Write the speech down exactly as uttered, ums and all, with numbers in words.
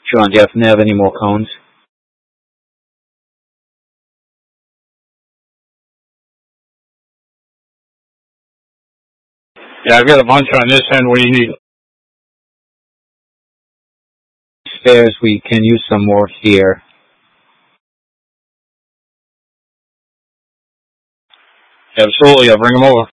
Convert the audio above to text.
Sean, do you happen to have any more cones? Yeah, I've got a bunch on this end. What do you need? Spares, we can use some more here. Absolutely, I'll bring them over.